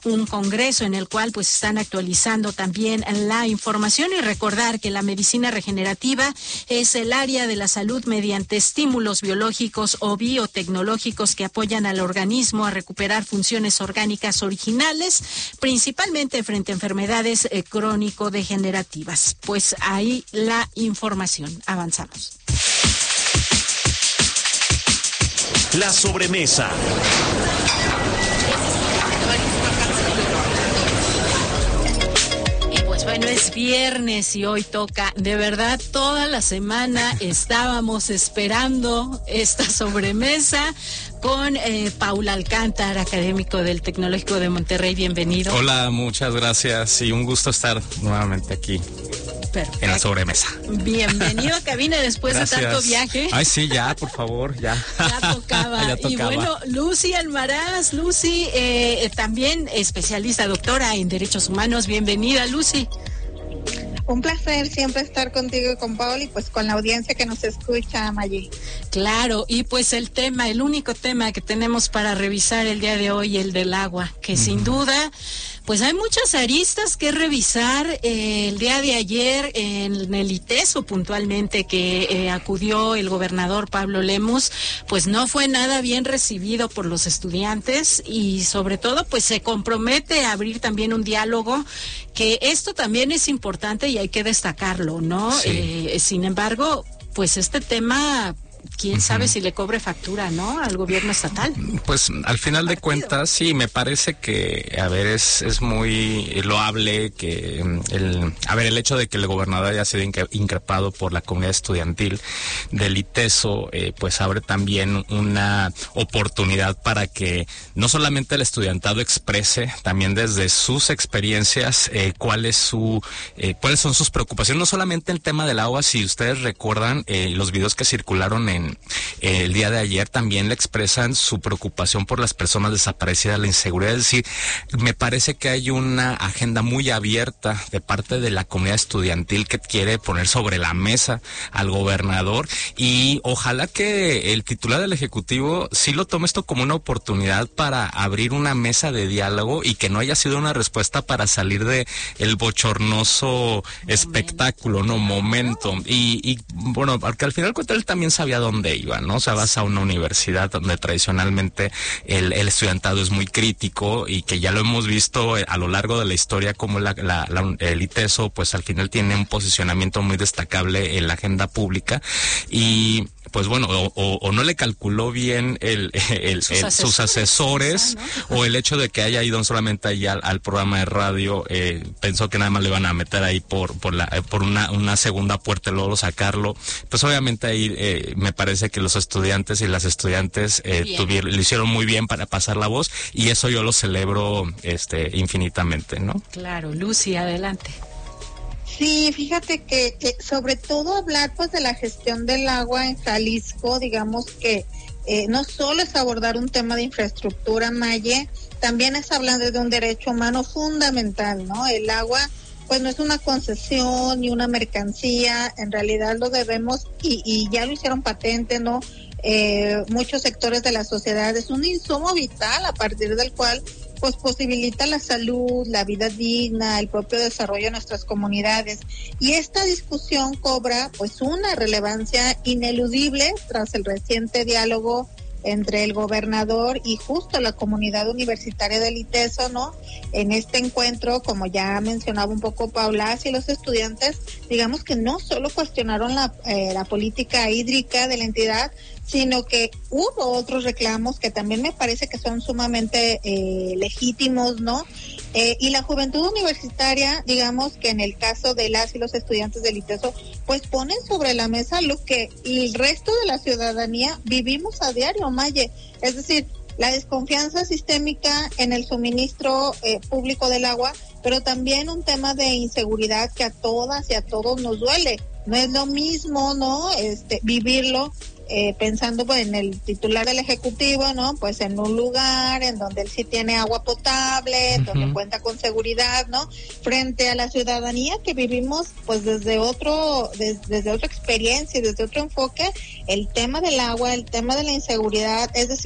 un congreso en el cual pues están actualizando también la información, y recordar que la medicina regenerativa es el área de la salud mediante estímulos biológicos o biotecnológicos que apoyan al organismo a recuperar funciones orgánicas originales, principalmente frente a enfermedades crónico-degenerativas. Pues ahí la información. Avanzamos. La sobremesa. Bueno, es viernes y hoy toca. De verdad, toda la semana estábamos esperando esta sobremesa con Paul Alcántara, académico del Tecnológico de Monterrey. Bienvenido. Hola, muchas gracias y un gusto estar nuevamente aquí. Perfecto. En la sobremesa. Bienvenido a cabina después de tanto viaje. Ay, sí, ya, por favor, ya. Ya tocaba. Ya tocaba. Y bueno, Lucy Almaraz, Lucy, también especialista, doctora en Derechos Humanos. Bienvenida, Lucy. Un placer siempre estar contigo y con Paul y pues con la audiencia que nos escucha, Maggie. Claro, y pues el único tema que tenemos para revisar el día de hoy, el del agua, que sin duda, pues hay muchas aristas que revisar. El día de ayer en el ITESO puntualmente que acudió el gobernador Pablo Lemus, pues no fue nada bien recibido por los estudiantes y sobre todo pues se compromete a abrir también un diálogo, que esto también es importante y hay que destacarlo, ¿no? Sí. Sin embargo, pues este tema, quién sabe si le cobre factura, ¿no?, al gobierno estatal. Pues al final de cuentas, sí, me parece que, a ver, es muy loable que el hecho de que el gobernador haya sido increpado por la comunidad estudiantil del ITESO, pues abre también una oportunidad para que no solamente el estudiantado exprese también desde sus experiencias cuáles son sus preocupaciones, no solamente el tema del agua. Si ustedes recuerdan los videos que circularon el día de ayer, también le expresan su preocupación por las personas desaparecidas, la inseguridad. Es decir, me parece que hay una agenda muy abierta de parte de la comunidad estudiantil que quiere poner sobre la mesa al gobernador, y ojalá que el titular del Ejecutivo sí lo tome esto como una oportunidad para abrir una mesa de diálogo y que no haya sido una respuesta para salir de el bochornoso espectáculo, momento. Y bueno, porque al final él también sabía dónde iba, ¿no? O sea, vas a una universidad donde tradicionalmente el estudiantado es muy crítico y que ya lo hemos visto a lo largo de la historia como el ITESO pues al final tiene un posicionamiento muy destacable en la agenda pública, y pues bueno, o no le calculó bien sus asesores, ¿no? O el hecho de que haya ido solamente ahí al programa de radio, pensó que nada más le iban a meter ahí por una segunda puerta y luego sacarlo. Pues obviamente ahí me parece que los estudiantes y las estudiantes lo hicieron muy bien para pasar la voz, y eso yo lo celebro infinitamente, ¿no? Claro, Lucy, adelante. Sí, fíjate que sobre todo hablar pues de la gestión del agua en Jalisco, digamos que no solo es abordar un tema de infraestructura, Maye, también es hablar de un derecho humano fundamental, ¿no? El agua pues no es una concesión ni una mercancía, en realidad lo debemos, y ya lo hicieron patente, ¿no? Muchos sectores de la sociedad, es un insumo vital a partir del cual pues posibilita la salud, la vida digna, el propio desarrollo de nuestras comunidades. Y esta discusión cobra pues una relevancia ineludible tras el reciente diálogo entre el gobernador y justo la comunidad universitaria del ITESO, ¿no? En este encuentro, como ya mencionaba un poco Paula, y los estudiantes, digamos que no solo cuestionaron la política hídrica de la entidad, sino que hubo otros reclamos que también me parece que son sumamente legítimos, ¿no? Y la juventud universitaria, digamos que en el caso de las y los estudiantes del ITESO, pues ponen sobre la mesa lo que el resto de la ciudadanía vivimos a diario, Maye. Es decir, la desconfianza sistémica en el suministro público del agua, pero también un tema de inseguridad que a todas y a todos nos duele. No es lo mismo, ¿no? Vivirlo pensando pues en el titular del Ejecutivo, ¿no? Pues en un lugar en donde él sí tiene agua potable, donde cuenta con seguridad, ¿no? Frente a la ciudadanía que vivimos pues desde otra experiencia y desde otro enfoque, el tema del agua, el tema de la inseguridad, es decir,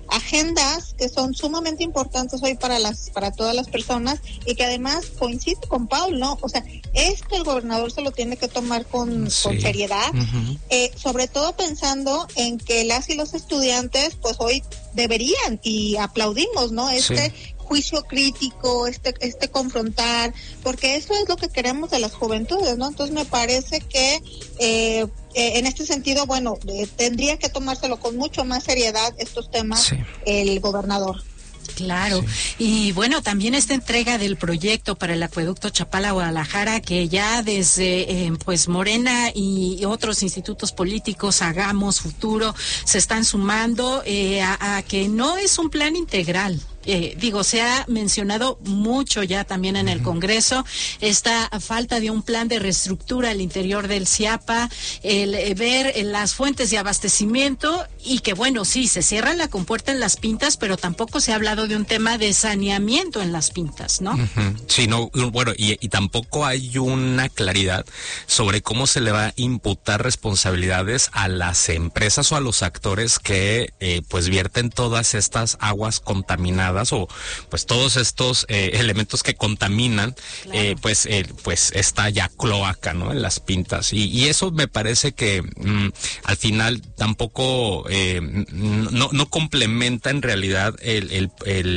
agendas que son sumamente importantes hoy para todas las personas, y que además coincide con Paul, ¿no? O sea, esto el gobernador se lo tiene que tomar con seriedad, sobre todo pensando en que las y los estudiantes pues hoy deberían, y aplaudimos, ¿no? Juicio crítico, este confrontar, porque eso es lo que queremos de las juventudes, ¿no? Entonces me parece que en este sentido, bueno, tendría que tomárselo con mucho más seriedad estos temas el gobernador. Claro, y bueno, también esta entrega del proyecto para el acueducto Chapala-Guadalajara, que ya desde pues Morena y otros institutos políticos, Hagamos Futuro, se están sumando a que no es un plan integral. Se ha mencionado mucho ya también en el Congreso esta falta de un plan de reestructura al interior del CIAPA, el ver las fuentes de abastecimiento, y que bueno, sí, se cierra la compuerta en Las Pintas, pero tampoco se ha hablado de un tema de saneamiento en Las Pintas, ¿no? Sí, no, bueno, y tampoco hay una claridad sobre cómo se le va a imputar responsabilidades a las empresas o a los actores que pues vierten todas estas aguas contaminadas, o pues todos estos elementos que contaminan, claro. Pues está ya cloaca, ¿no? En Las Pintas, y eso me parece que al final tampoco no complementa en realidad el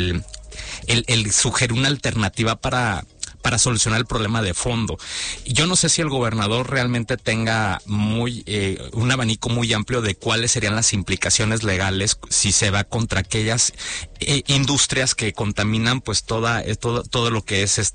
sugerir una alternativa para solucionar el problema de fondo. Yo no sé si el gobernador realmente tenga un abanico muy amplio de cuáles serían las implicaciones legales si se va contra aquellas industrias que contaminan pues todo lo que es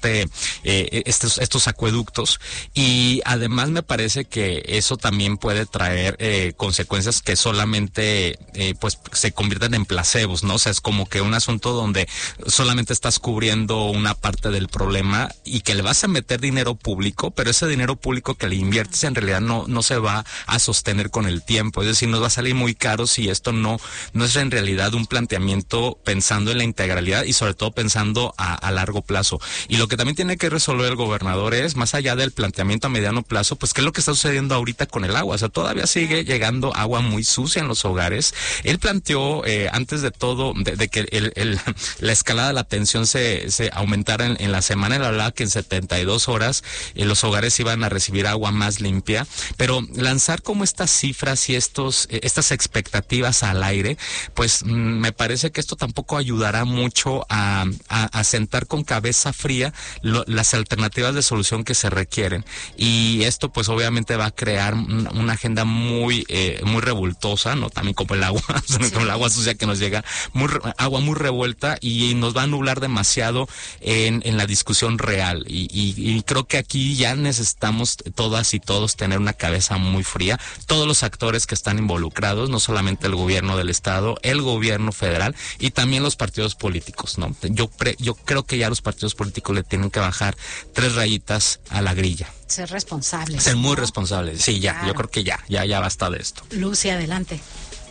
estos acueductos, y además me parece que eso también puede traer consecuencias que solamente pues se convierten en placebos, ¿no? O sea, es como que un asunto donde solamente estás cubriendo una parte del problema y que le vas a meter dinero público, pero ese dinero público que le inviertes en realidad no se va a sostener con el tiempo. Es decir, nos va a salir muy caro si esto no es en realidad un planteamiento pensando en la integralidad y sobre todo pensando a largo plazo. Y lo que también tiene que resolver el gobernador es, más allá del planteamiento a mediano plazo, pues qué es lo que está sucediendo ahorita con el agua. O sea, todavía sigue llegando agua muy sucia en los hogares. Él planteó, antes de todo, de que la escalada de la tensión se aumentara en la semana, él hablaba que en 72 horas los hogares iban a recibir agua más limpia, pero lanzar como estas cifras y estas expectativas al aire, pues me parece que esto tampoco ayudará mucho a sentar con cabeza fría las alternativas de solución que se requieren, y esto pues obviamente va a crear una agenda muy revoltosa, ¿no? También como el agua, como el agua sucia que nos llega, agua muy revuelta, y nos va a nublar demasiado en la discusión real, y creo que aquí ya necesitamos todas y todos tener una cabeza muy fría, todos los actores que están involucrados, no solamente el gobierno del estado, el gobierno federal y también los partidos políticos, ¿no? Yo creo que ya los partidos políticos le tienen que bajar 3 rayitas a la grilla. Ser responsables. Ser muy responsables, sí, ya, claro. Yo creo que ya basta de esto. Lucy, adelante.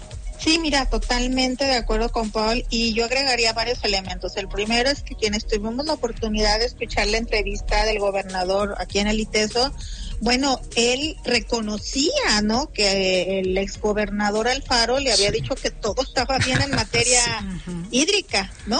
Sí, mira, totalmente de acuerdo con Paul, y yo agregaría varios elementos. El primero es que quienes tuvimos la oportunidad de escuchar la entrevista del gobernador aquí en el ITESO, bueno, él reconocía, ¿no?, que el exgobernador Alfaro le había dicho que todo estaba bien en materia hídrica, ¿no?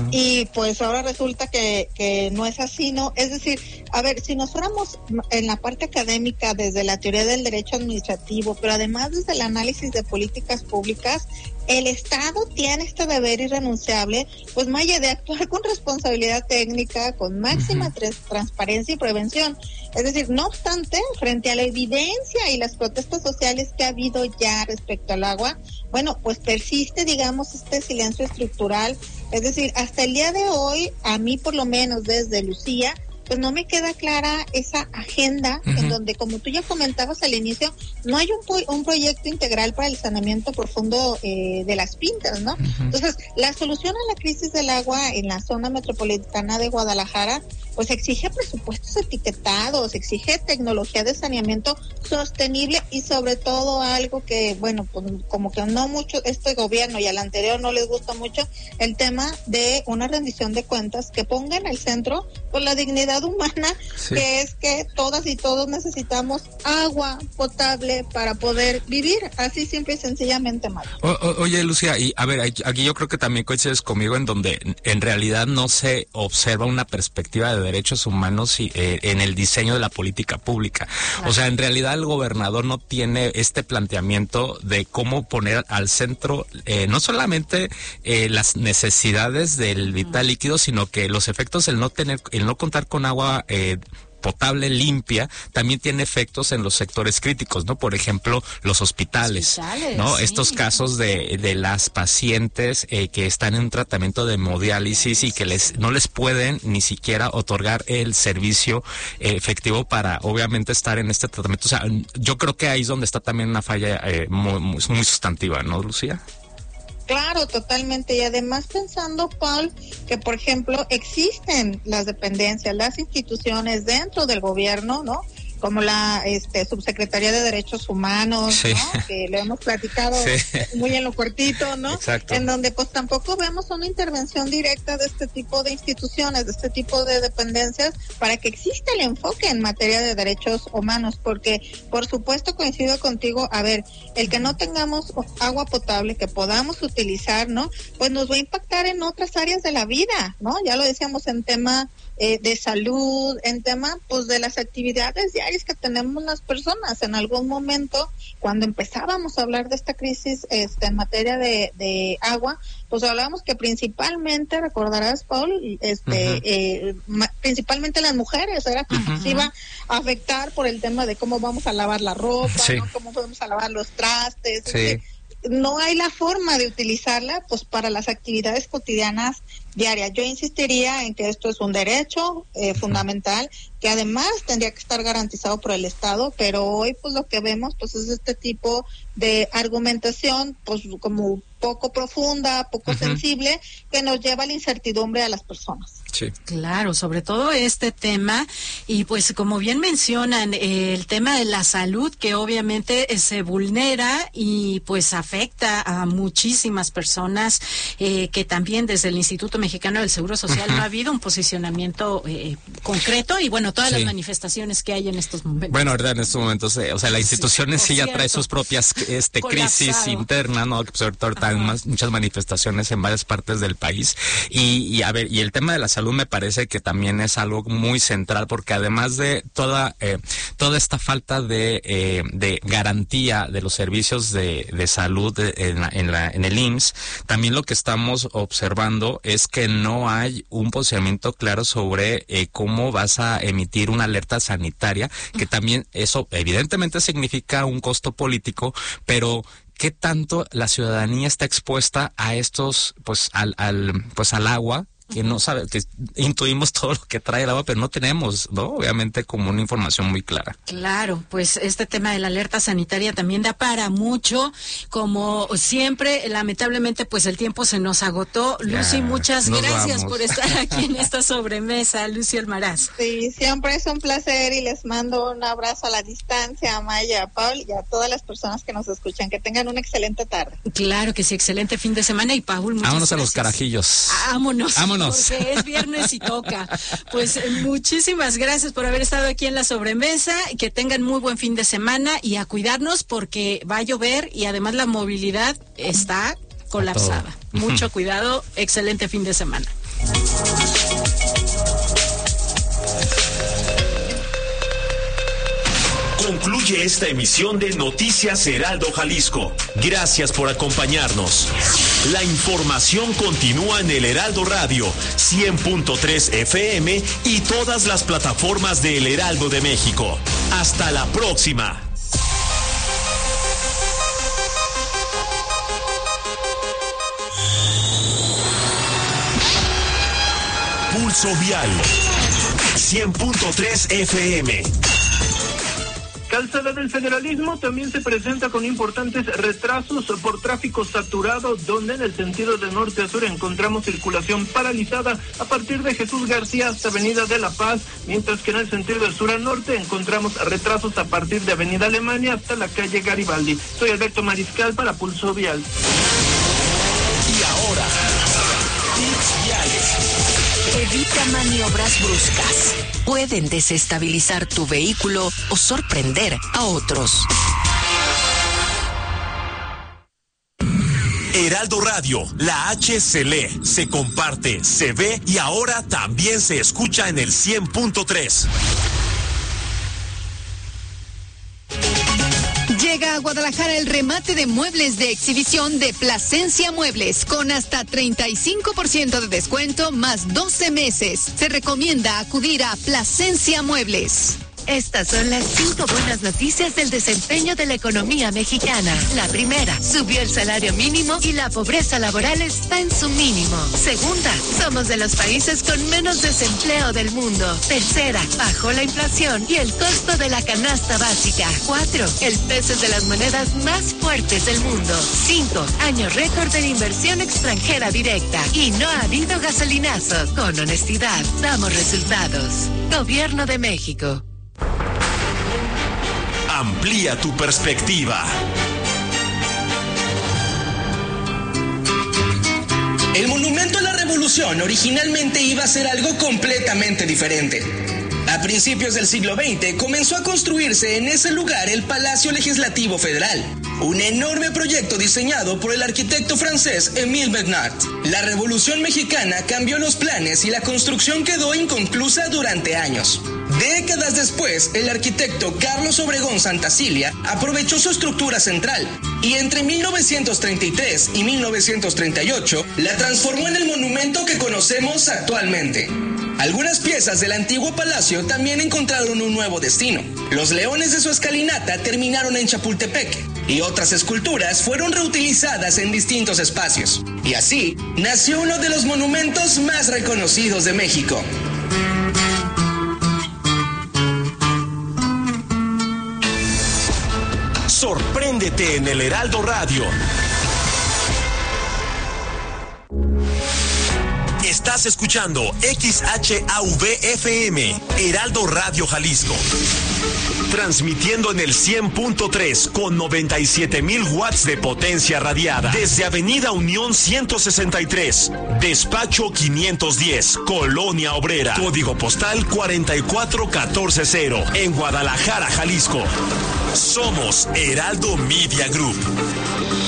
Y pues ahora resulta que no es así, ¿no? Es decir, a ver, si nos fuéramos en la parte académica desde la teoría del derecho administrativo, pero además desde el análisis de políticas públicas, el Estado tiene este deber irrenunciable, pues Maya, de actuar con responsabilidad técnica, con máxima transparencia y prevención. Es decir, no obstante, frente a la evidencia y las protestas sociales que ha habido ya respecto al agua, bueno, pues persiste, digamos, este silencio estructural. Es decir, hasta el día de hoy, a mí por lo menos desde Lucía, pues no me queda clara esa agenda en donde, como tú ya comentabas al inicio, no hay un proyecto integral para el saneamiento profundo de Las Pintas, ¿no? Entonces, la solución a la crisis del agua en la zona metropolitana de Guadalajara, pues exige presupuestos etiquetados, exige tecnología de saneamiento sostenible y sobre todo algo que, bueno, pues como que no mucho este gobierno y al anterior no les gusta mucho, el tema de una rendición de cuentas que ponga en el centro pues la dignidad humana, que es que todas y todos necesitamos agua potable para poder vivir, así simple y sencillamente, Mario. Oye, Lucía, y a ver, aquí yo creo que también coincides conmigo en donde en realidad no se observa una perspectiva de derechos humanos en el diseño de la política pública. Claro. O sea, en realidad el gobernador no tiene este planteamiento de cómo poner al centro no solamente las necesidades del vital líquido, sino que los efectos el no contar con agua potable, limpia, también tiene efectos en los sectores críticos, ¿no? Por ejemplo, los hospitales, ¿no? Sí. Estos casos de las pacientes que están en un tratamiento de hemodiálisis y que no les pueden ni siquiera otorgar el servicio efectivo para, obviamente, estar en este tratamiento. O sea, yo creo que ahí es donde está también una falla muy sustantiva, ¿no, Lucía? Claro, totalmente. Y además pensando, Paul, que por ejemplo existen las dependencias, las instituciones dentro del gobierno, ¿no? Como la Subsecretaría de Derechos Humanos, sí, ¿no? Que le hemos platicado muy en lo cortito, ¿no? Exacto. En donde pues tampoco vemos una intervención directa de este tipo de instituciones, de este tipo de dependencias, para que exista el enfoque en materia de derechos humanos, porque por supuesto coincido contigo, a ver, el que no tengamos agua potable que podamos utilizar, ¿no? Pues nos va a impactar en otras áreas de la vida, ¿no? Ya lo decíamos en tema de salud, en tema pues de las actividades diarias que tenemos las personas. En algún momento, cuando empezábamos a hablar de esta crisis en materia de agua, pues hablábamos que principalmente, recordarás, Paul, principalmente las mujeres, era que nos iba a afectar por el tema de cómo vamos a lavar la ropa, ¿no? Cómo vamos a lavar los trastes, no hay la forma de utilizarla pues para las actividades cotidianas diarias. Yo insistiría en que esto es un derecho fundamental, que además tendría que estar garantizado por el Estado, pero hoy pues lo que vemos pues es este tipo de argumentación pues como poco profunda, poco sensible, que nos lleva a la incertidumbre a las personas. Sí. Claro, sobre todo este tema, y pues como bien mencionan, el tema de la salud, que obviamente se vulnera y pues afecta a muchísimas personas, que también desde el Instituto Mexicano del Seguro Social no ha habido un posicionamiento concreto, y bueno, todas las manifestaciones que hay en estos momentos. Bueno, verdad, en estos momentos, o sea, la institución sí ya trae sus propias crisis internas, ¿no? Que pues ahorita hay muchas manifestaciones en varias partes del país, y a ver, y el tema de la salud me parece que también es algo muy central, porque además de toda esta falta de garantía de los servicios de salud en el IMSS, también lo que estamos observando es que no hay un posicionamiento claro sobre cómo vas a emitir una alerta sanitaria, que también eso evidentemente significa un costo político, pero ¿qué tanto la ciudadanía está expuesta a estos, pues al agua? Que no sabe, que intuimos todo lo que trae el agua, pero no tenemos, ¿no? Obviamente como una información muy clara. Claro, pues este tema de la alerta sanitaria también da para mucho, como siempre, lamentablemente pues el tiempo se nos agotó. Lucy, muchas gracias por estar aquí en esta sobremesa, Lucy Almaraz. Sí, siempre es un placer y les mando un abrazo a la distancia, a Maya, a Paul y a todas las personas que nos escuchan. Que tengan una excelente tarde. Claro que sí, excelente fin de semana. Y Paul, muchas Vámonos gracias. A los carajillos. Vámonos. Porque es viernes y toca. Pues muchísimas gracias por haber estado aquí en la sobremesa. Que tengan muy buen fin de semana y a cuidarnos porque va a llover y además la movilidad está colapsada. Mucho cuidado. Excelente fin de semana. Concluye esta emisión de Noticias Heraldo Jalisco. Gracias por acompañarnos. La información continúa en el Heraldo Radio 100.3 FM y todas las plataformas de El Heraldo de México. Hasta la próxima. Pulso Vial 100.3 FM. Calzada del Federalismo también se presenta con importantes retrasos por tráfico saturado, donde en el sentido de norte a sur encontramos circulación paralizada a partir de Jesús García hasta Avenida de la Paz, mientras que en el sentido de sur a norte encontramos retrasos a partir de Avenida Alemania hasta la calle Garibaldi. Soy Alberto Mariscal para Pulso Vial. Y ahora, tips viales. Evita maniobras bruscas. Pueden desestabilizar tu vehículo o sorprender a otros. Heraldo Radio, la H se lee, se comparte, se ve y ahora también se escucha en el 100.3. Llega a Guadalajara el remate de muebles de exhibición de Plasencia Muebles con hasta 35% de descuento más 12 meses. Se recomienda acudir a Plasencia Muebles. Estas son las 5 buenas noticias del desempeño de la economía mexicana. La primera, subió el salario mínimo y la pobreza laboral está en su mínimo. Segunda, somos de los países con menos desempleo del mundo. Tercera, bajó la inflación y el costo de la canasta básica. 4, el peso es de las monedas más fuertes del mundo. 5, año récord de inversión extranjera directa. Y no ha habido gasolinazo. Con honestidad, damos resultados. Gobierno de México. Amplía tu perspectiva. El Monumento a la Revolución originalmente iba a ser algo completamente diferente. A principios del siglo XX comenzó a construirse en ese lugar el Palacio Legislativo Federal, un enorme proyecto diseñado por el arquitecto francés Émile Bernard. La Revolución Mexicana cambió los planes y la construcción quedó inconclusa durante años. Décadas después, el arquitecto Carlos Obregón Santacilia aprovechó su estructura central y entre 1933 y 1938 la transformó en el monumento que conocemos actualmente. Algunas piezas del antiguo palacio también encontraron un nuevo destino. Los leones de su escalinata terminaron en Chapultepec y otras esculturas fueron reutilizadas en distintos espacios. Y así nació uno de los monumentos más reconocidos de México. Sorpréndete en el Heraldo Radio. Estás escuchando XHAV-FM, Heraldo Radio Jalisco. Transmitiendo en el 100.3 con 97,000 watts de potencia radiada. Desde Avenida Unión 163, Despacho 510, Colonia Obrera. Código postal 44140, en Guadalajara, Jalisco. Somos Heraldo Media Group.